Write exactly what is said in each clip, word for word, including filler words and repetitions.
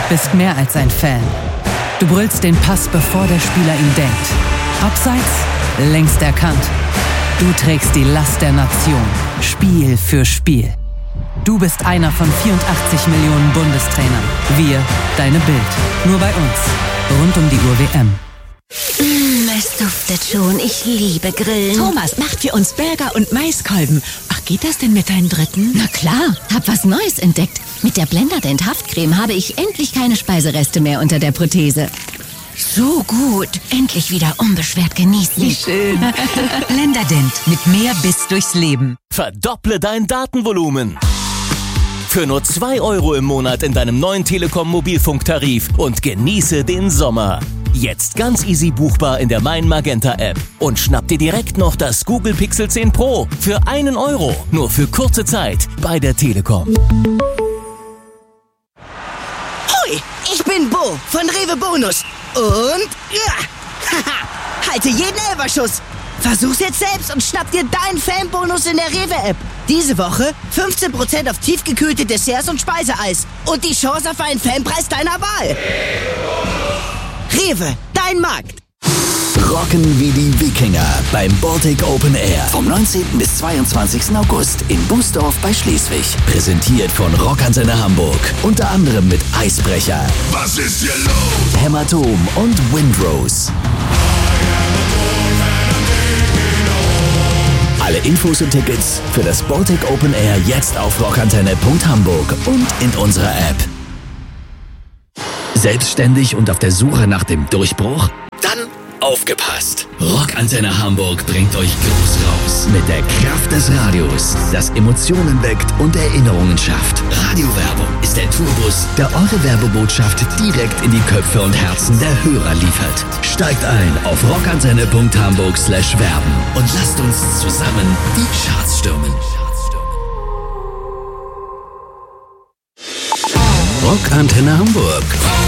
bist mehr als ein Fan. Du brüllst den Pass, bevor der Spieler ihn denkt. Abseits, längst erkannt. Du trägst die Last der Nation, Spiel für Spiel. Du bist einer von vierundachtzig Millionen Bundestrainern. Wir, deine Bild. Nur bei uns. Rund um die Uhr W M. Mm, es duftet schon. Ich liebe Grillen. Thomas, macht für uns Burger und Maiskolben. Ach, geht das denn mit deinem dritten? Na klar, hab was Neues entdeckt. Mit der Blenderdent Haftcreme habe ich endlich keine Speisereste mehr unter der Prothese. So gut. Endlich wieder unbeschwert genießen. Wie schön. Blenderdent. Mit mehr Biss durchs Leben. Verdopple dein Datenvolumen. Für nur zwei Euro im Monat in deinem neuen Telekom-Mobilfunktarif und genieße den Sommer. Jetzt ganz easy buchbar in der Mein Magenta App. Und schnapp dir direkt noch das Google Pixel zehn Pro für einen Euro. Nur für kurze Zeit bei der Telekom. Hoi, ich bin Bo von Rewe Bonus. Und ja, halte jeden Elferschuss. Versuch's jetzt selbst und schnapp dir deinen Fanbonus in der Rewe-App. Diese Woche fünfzehn Prozent auf tiefgekühlte Desserts und Speiseeis. Und die Chance auf einen Fanpreis deiner Wahl. Rewe, dein Markt. Rocken wie die Wikinger beim Baltic Open Air. Vom neunzehnten bis zweiundzwanzigsten August in Bußdorf bei Schleswig. Präsentiert von Rockantenne Hamburg. Unter anderem mit Eisbrecher. Was ist hier los? Hämatom und Windrose. Alle Infos und Tickets für das Baltic Open Air jetzt auf rockantenne punkt hamburg und in unserer App. Selbstständig und auf der Suche nach dem Durchbruch? Dann aufgepasst! Rockantenne Hamburg bringt euch groß raus mit der Kraft des Radios, das Emotionen weckt und Erinnerungen schafft. Radiowerbung ist der Tourbus, der eure Werbebotschaft direkt in die Köpfe und Herzen der Hörer liefert. Steigt ein auf rockantenne punkt hamburg slash werben und lasst uns zusammen die Charts stürmen. Rockantenne Hamburg.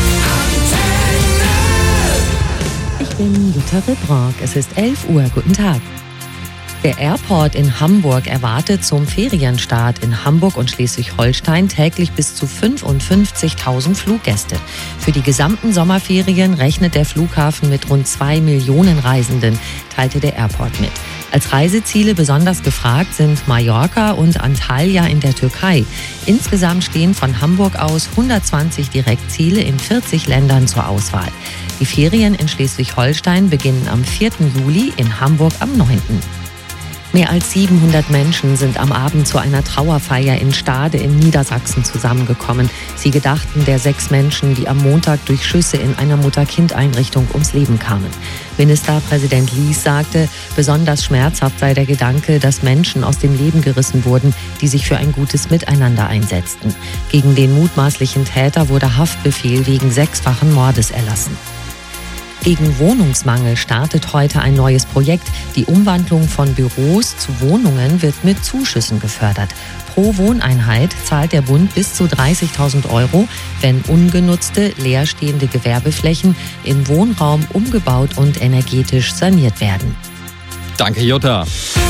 Ich bin Jutta Ribrock. Es ist elf Uhr. Guten Tag. Der Airport in Hamburg erwartet zum Ferienstart in Hamburg und Schleswig-Holstein täglich bis zu fünfundfünfzigtausend Fluggäste. Für die gesamten Sommerferien rechnet der Flughafen mit rund zwei Millionen Reisenden, teilte der Airport mit. Als Reiseziele besonders gefragt sind Mallorca und Antalya in der Türkei. Insgesamt stehen von Hamburg aus hundertzwanzig Direktziele in vierzig Ländern zur Auswahl. Die Ferien in Schleswig-Holstein beginnen am vierten Juli, in Hamburg am neunten Mehr als siebenhundert Menschen sind am Abend zu einer Trauerfeier in Stade in Niedersachsen zusammengekommen. Sie gedachten der sechs Menschen, die am Montag durch Schüsse in einer Mutter-Kind-Einrichtung ums Leben kamen. Ministerpräsident Lies sagte, besonders schmerzhaft sei der Gedanke, dass Menschen aus dem Leben gerissen wurden, die sich für ein gutes Miteinander einsetzten. Gegen den mutmaßlichen Täter wurde Haftbefehl wegen sechsfachen Mordes erlassen. Gegen Wohnungsmangel startet heute ein neues Projekt. Die Umwandlung von Büros zu Wohnungen wird mit Zuschüssen gefördert. Pro Wohneinheit zahlt der Bund bis zu dreißigtausend Euro, wenn ungenutzte, leerstehende Gewerbeflächen in Wohnraum umgebaut und energetisch saniert werden. Danke, Jutta.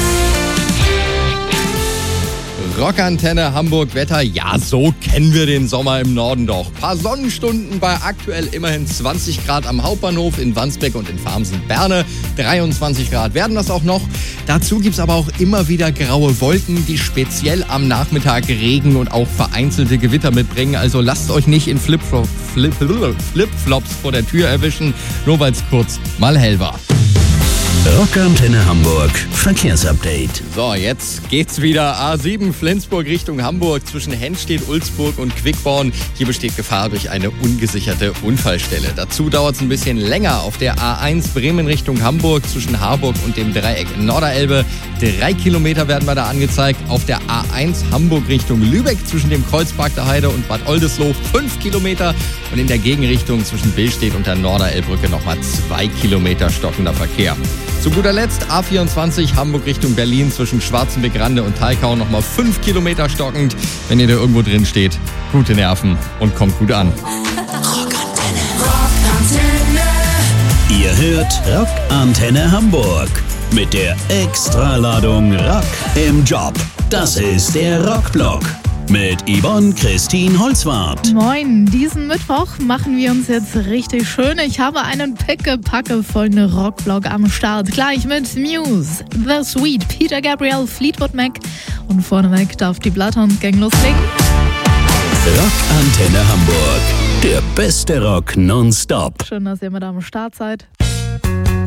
Rockantenne Hamburg Wetter, ja, so kennen wir den Sommer im Norden doch. Paar Sonnenstunden bei aktuell immerhin zwanzig Grad am Hauptbahnhof in Wandsbek und in Farmsen-Berne. dreiundzwanzig Grad werden das auch noch. Dazu gibt's aber auch immer wieder graue Wolken, die speziell am Nachmittag Regen und auch vereinzelte Gewitter mitbringen. Also lasst euch nicht in Flipflops Flip, Flip-Flops vor der Tür erwischen, nur weil es kurz mal hell war. Rockantenne Hamburg Verkehrsupdate. So, jetzt geht's wieder. A sieben Flensburg Richtung Hamburg zwischen Henstedt, Ulzburg und Quickborn. Hier besteht Gefahr durch eine ungesicherte Unfallstelle. Dazu dauert es ein bisschen länger auf der A eins Bremen Richtung Hamburg zwischen Harburg und dem Dreieck Norderelbe. Drei Kilometer werden wir da angezeigt. Auf der A eins Hamburg Richtung Lübeck zwischen dem Kreuzpark der Heide und Bad Oldesloe fünf Kilometer. Und in der Gegenrichtung zwischen Billstedt und der Norderelbbrücke nochmal zwei Kilometer stockender Verkehr. Zu guter Letzt A vierundzwanzig Hamburg Richtung Berlin zwischen Schwarzenbeck-Rande und Thalkau nochmal fünf Kilometer stockend. Wenn ihr da irgendwo drin steht, gute Nerven und kommt gut an. Rockantenne. Rockantenne. Ihr hört Rockantenne Hamburg mit der Extraladung Rock im Job. Das ist der Rockblock. mit Yvonne Christine Holzwarth. Moin, diesen Mittwoch machen wir uns jetzt richtig schön. Ich habe einen pickepackevollen Rockvlog am Start. Gleich mit Muse, The Sweet, Peter Gabriel, Fleetwood Mac und vorneweg darf die Bloodhound Gang loslegen. Rockantenne Hamburg, der beste Rock nonstop. Schön, dass ihr mit am Start seid.